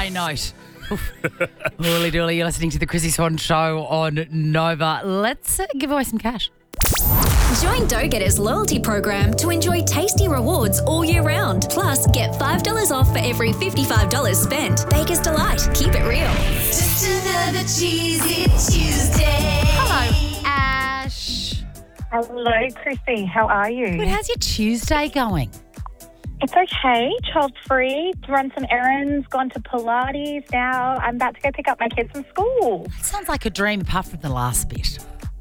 high note. Holy dooly, you're listening to the Chrissy Swan Show on Nova. Let's give away some cash. Join Dough Getters loyalty program to enjoy tasty rewards all year round. Plus, get $5 off for every $55 spent. Baker's Delight. Keep it real. Just another cheesy Tuesday. Hello, Ash. Hello, Chrissy. How are you? Good, how's your Tuesday going? It's okay. Child-free. Run some errands. Gone to Pilates. Now I'm about to go pick up my kids from school. That sounds like a dream apart from the last bit.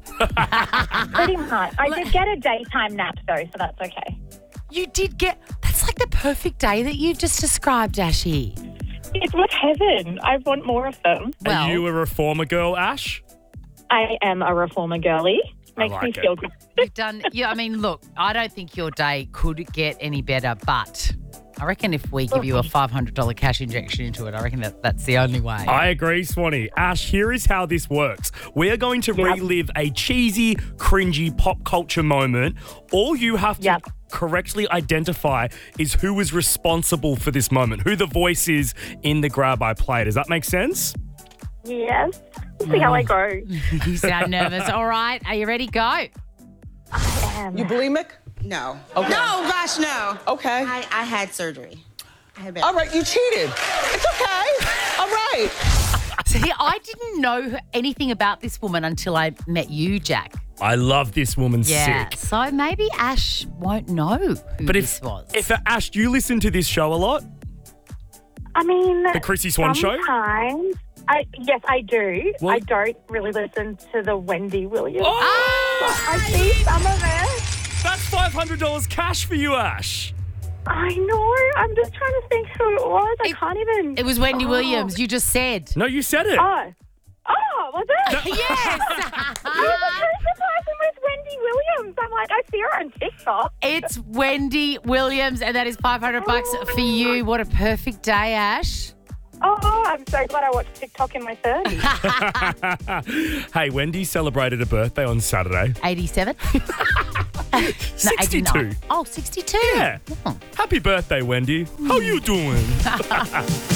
Pretty much. I did get a daytime nap, though, so that's okay. You did get... That's like the perfect day that you've just described, Ashy. It's like heaven. I want more of them. Well, Are you a reformer girl, Ash? I am a reformer girlie. Makes like me it. feel good. you've done... I mean, look, I don't think your day could get any better, but I reckon if we give you a $500 cash injection into it, I reckon that's the only way. I agree, Swanee. Ash, here is how this works. We are going to relive a cheesy, cringy pop culture moment. All you have to correctly identify is who was responsible for this moment, who the voice is in the grab I played. Does that make sense? Yes. See how I go. You sound nervous. All right, are you ready? Go. You bulimic? No. Okay. No, gosh, no. Okay. I had surgery. All right, you cheated. It's okay. All right. See, I didn't know anything about this woman until I met you, Jack. I love this woman Yeah, sick. so maybe Ash won't know who But this was. if Ash, do you listen to this show a lot? I mean... The Chrissy Swan Show? Sometimes. Yes, I do. Well- I don't really listen to the Wendy Williams. Oh! I see some of it. That's $500 cash for you, Ash. I know. I'm just trying to think who it was. I can't even... It was Wendy Williams, you just said. No, you said it. Oh, was it? Yes! I was so surprised it was Wendy Williams. I'm like, I see her on TikTok. It's Wendy Williams, and that is $500 for you. What a perfect day, Ash. Oh, I'm so glad I watched TikTok in my 30s. Hey, Wendy celebrated a birthday on Saturday. 87? No, 62. 89. Oh, 62. Yeah. Oh. Happy birthday, Wendy. How you doing?